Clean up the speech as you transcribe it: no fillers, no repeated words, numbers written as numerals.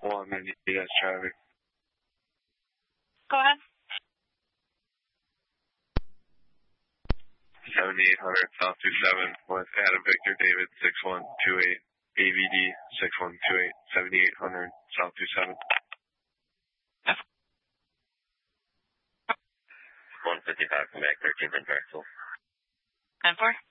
1, and yes, traffic. Go ahead. 7800 South 27 with Adam Victor David 6128 AVD 6128 7800 South 27. 155 from Mac 13 in Drexel. 10-4.